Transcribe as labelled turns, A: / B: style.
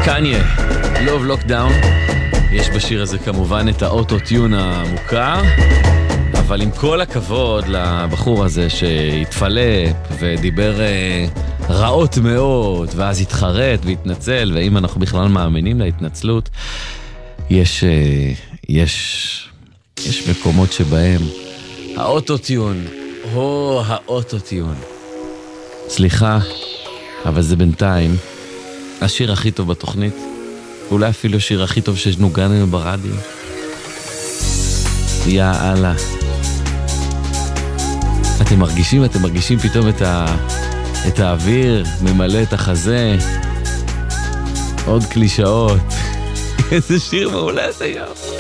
A: קניה, Love Lockdown. יש בשיר הזה כמובן את האוטו-טיון המוכר, אבל עם כל הכבוד לבחור הזה שהתפלפ ודיבר רעות מאוד, ואז התחרט והתנצל, ואם אנחנו בכלל מאמינים להתנצלות, יש מקומות שבהם האוטו-טיון, האוטו-טיון. סליחה, אבל זה בינתיים השיר הכי טוב בתוכנית, אולי אפילו השיר הכי טוב שנוגן לנו ברדיו. יאללה. אתם מרגישים פתאום את האוויר, ממלא את החזה. עוד קלישאות. איזה שיר מעולה זה היום.